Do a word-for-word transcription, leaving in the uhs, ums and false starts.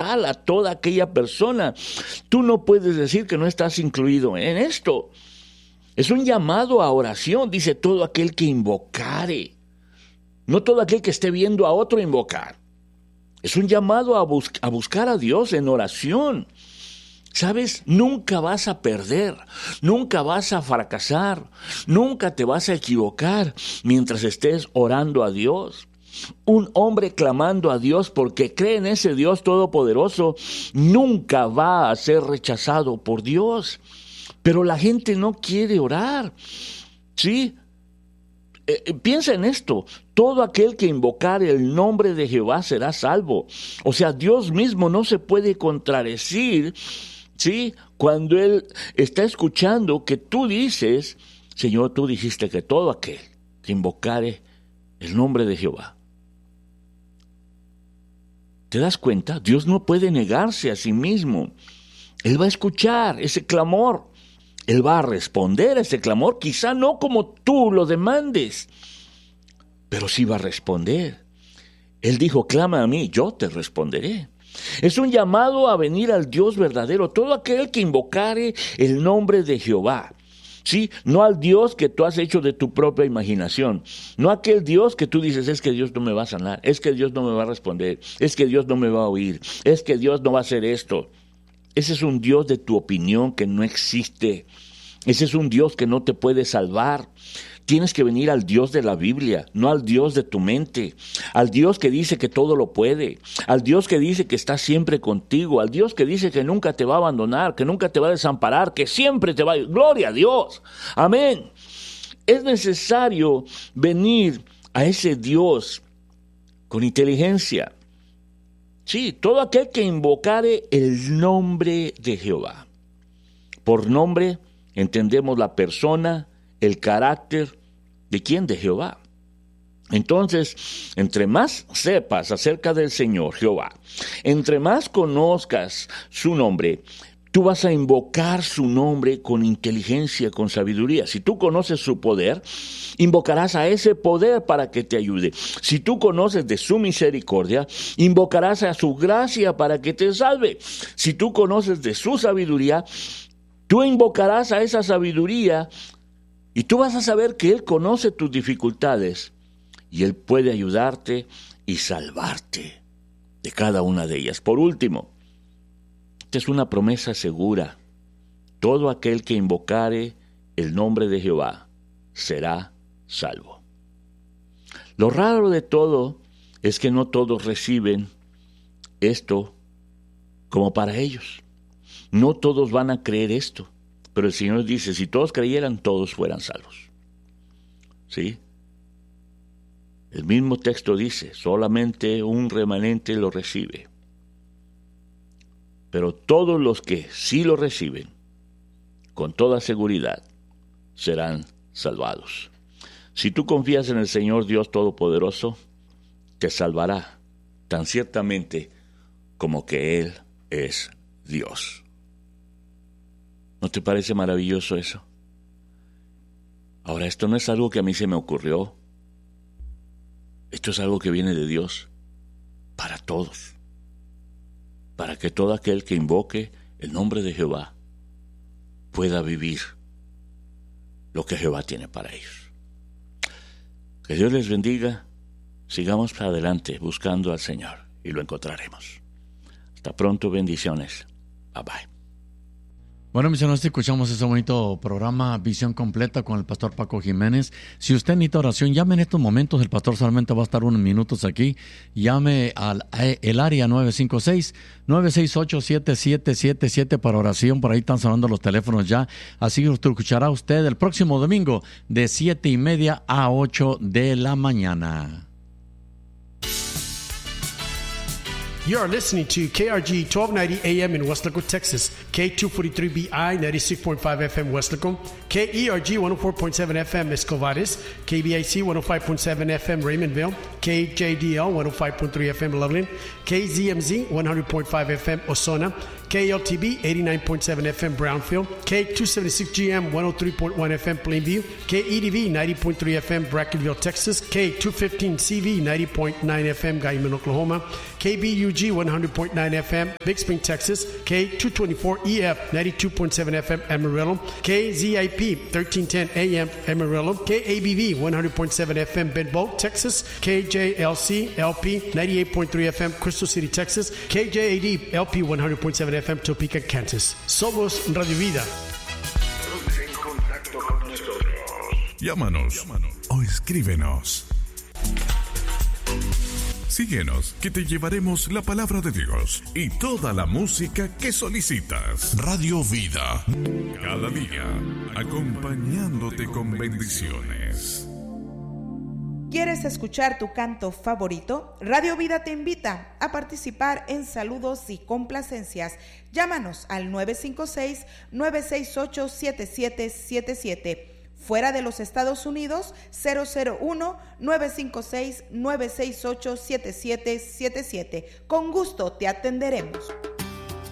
igual a toda aquella persona. Tú no puedes decir que no estás incluido en esto. Es un llamado a oración, dice todo aquel que invocare. No todo aquel que esté viendo a otro invocar. Es un llamado a, bus- a buscar a Dios en oración. ¿Sabes? Nunca vas a perder, nunca vas a fracasar, nunca te vas a equivocar mientras estés orando a Dios. Un hombre clamando a Dios porque cree en ese Dios todopoderoso nunca va a ser rechazado por Dios. Pero la gente no quiere orar, ¿sí? Eh, piensa en esto, todo aquel que invocare el nombre de Jehová será salvo. O sea, Dios mismo no se puede contradecir, ¿sí? Cuando Él está escuchando que tú dices, Señor, tú dijiste que todo aquel que invocare el nombre de Jehová. ¿Te das cuenta? Dios no puede negarse a sí mismo. Él va a escuchar ese clamor. Él va a responder a ese clamor, quizá no como tú lo demandes, pero sí va a responder. Él dijo, clama a mí, yo te responderé. Es un llamado a venir al Dios verdadero, todo aquel que invocare el nombre de Jehová. Sí, no al Dios que tú has hecho de tu propia imaginación, no aquel Dios que tú dices, es que Dios no me va a sanar, es que Dios no me va a responder, es que Dios no me va a oír, es que Dios no va a hacer esto. Ese es un Dios de tu opinión que no existe. Ese es un Dios que no te puede salvar. Tienes que venir al Dios de la Biblia, no al Dios de tu mente, al Dios que dice que todo lo puede, al Dios que dice que está siempre contigo, al Dios que dice que nunca te va a abandonar, que nunca te va a desamparar, que siempre te va a... ¡Gloria a Dios! ¡Amén! Es necesario venir a ese Dios con inteligencia. Sí, todo aquel que invocare el nombre de Jehová. Por nombre entendemos la persona, el carácter, ¿de quién? De Jehová. Entonces, entre más sepas acerca del Señor Jehová, entre más conozcas su nombre, tú vas a invocar su nombre con inteligencia, con sabiduría. Si tú conoces su poder, invocarás a ese poder para que te ayude. Si tú conoces de su misericordia, invocarás a su gracia para que te salve. Si tú conoces de su sabiduría, tú invocarás a esa sabiduría y tú vas a saber que Él conoce tus dificultades y Él puede ayudarte y salvarte de cada una de ellas. Por último, esta es una promesa segura. Todo aquel que invocare el nombre de Jehová será salvo. Lo raro de todo es que no todos reciben esto como para ellos. No todos van a creer esto. Pero el Señor dice, si todos creyeran, todos fueran salvos. ¿Sí? El mismo texto dice, solamente un remanente lo recibe. Pero todos los que sí lo reciben, con toda seguridad, serán salvados. Si tú confías en el Señor Dios Todopoderoso, te salvará tan ciertamente como que Él es Dios. ¿No te parece maravilloso eso? Ahora, esto no es algo que a mí se me ocurrió. Esto es algo que viene de Dios para todos. Para que todo aquel que invoque el nombre de Jehová pueda vivir lo que Jehová tiene para ellos. Que Dios les bendiga. Sigamos adelante buscando al Señor y lo encontraremos. Hasta pronto, bendiciones. Bye bye. Bueno, mis hermanos, escuchamos ese bonito programa Visión Completa con el pastor Paco Jiménez. Si usted necesita oración, llame en estos momentos. El pastor solamente va a estar unos minutos aquí. Llame al el área nueve cinco seis, nueve seis ocho, siete siete siete siete para oración. Por ahí están sonando los teléfonos ya. Así que usted escuchará usted el próximo domingo de siete y media a ocho de la mañana. You are listening to K R G twelve ninety A M in Westlaco, Texas, K two forty-three B I ninety-six point five F M Westlaco, K E R G one oh four point seven F M Escovares, K B I C one oh five point seven F M Raymondville, K J D L one oh five point three F M Loveland, K Z M Z one hundred point five F M Osona, K L T B eighty-nine point seven F M Brownfield, K two seventy-six G M one oh three point one F M Plainview, K E D V ninety point three F M Brackenville, Texas, K two fifteen C V ninety point nine F M Guyman, Oklahoma, K B U G one hundred point nine F M Big Spring, Texas, K two twenty-four E F ninety-two point seven F M Amarillo, K Z I P thirteen ten A M Amarillo, K A B V one hundred point seven F M Benbow, Texas, K J L C L P ninety-eight point three F M Crystal City, Texas, K J A D L P one hundred point seven F M Topeka, Kansas. Somos Radio Vida. Ponte en contacto con nosotros. Llámanos, Llámanos o escríbenos. Síguenos, que te llevaremos la palabra de Dios y toda la música que solicitas. Radio Vida, cada día, acompañándote con bendiciones. ¿Quieres escuchar tu canto favorito? Radio Vida te invita a participar en saludos y complacencias. Llámanos al nueve cinco seis, nueve seis ocho, siete siete siete siete. Fuera de los Estados Unidos, cero cero uno, nueve cinco seis, nueve seis ocho, siete siete siete siete. Con gusto te atenderemos.